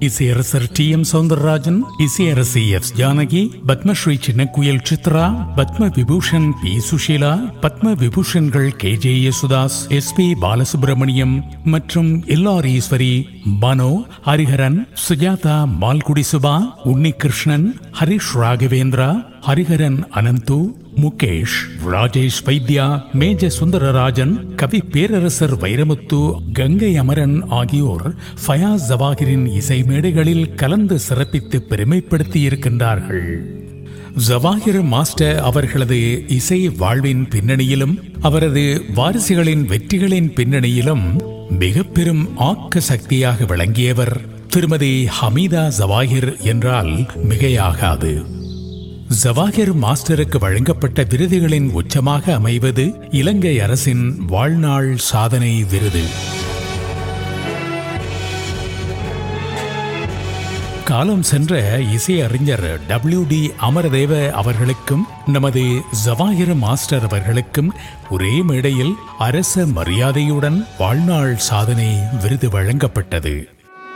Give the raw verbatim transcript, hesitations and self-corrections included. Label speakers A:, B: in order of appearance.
A: இசையரசர் D M Soundararajan, இசையரசி S Janaki, Padmashri சின்னக்குயில் Chitra, Padma Vibhushan B Sushila, Padma விபூஷன்கள் K J Yesudas, S B Balasubramaniam மற்றும் LR Eswari, மனோ, ஹரிஹரன், சுஜாதா, மால்குடி சுபா, உன்னிகிருஷ்ணன், ஹரிஷ் ராகவேந்திரா, ஹரிஹரன் அனந்து, முகேஷ், ராஜேஷ் வைத்யா, மேஜ சுந்தரராஜன், கவி பேரரசர் வைரமுத்து, கங்கை அமரன் ஆகியோர் ஃபயாஸ் ஜவாஹிரின் இசை மேடைகளில் கலந்து சிறப்பித்து பெருமைப்படுத்தி இருக்கின்றார்கள். ஜவாஹிர் மாஸ்டர் அவர்களது இசை வாழ்வின் பின்னணியிலும் அவரது வாரிசுகளின் வெற்றிகளின் பின்னணியிலும் மிக பெரும் ஆக்க சக்தியாக விளங்கியவர் திருமதி ஹமீதா ஜவாஹிர் என்றால் மிகையாகாது. ஜவாஹிர் மாஸ்டருக்கு வழங்கப்பட்ட விருதுகளின் உச்சமாக அமைவது இலங்கை அரசின் வாழ்நாள் சாதனை விருது. காலம் சென்ற இசையறிஞர் டபிள்யூ டி அமரதேவ அவர்களுக்கும் நமது ஜவாஹிர் மாஸ்டர் அவர்களுக்கும் ஒரே மேடையில் அரச மரியாதையுடன் வாழ்நாள் சாதனை விருது வழங்கப்பட்டது.